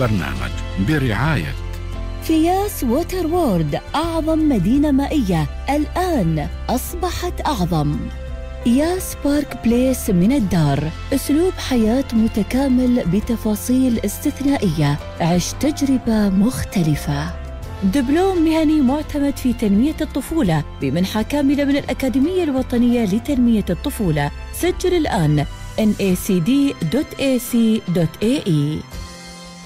البرنامج برعاية فياس ووتر وورد، أعظم مدينة مائية الآن أصبحت أعظم. ياس بارك بليس من الدار، أسلوب حياة متكامل بتفاصيل استثنائية، عش تجربة مختلفة. دبلوم مهني معتمد في تنمية الطفولة بمنحة كاملة من الأكاديمية الوطنية لتنمية الطفولة. سجل الآن nacd.ac.ae.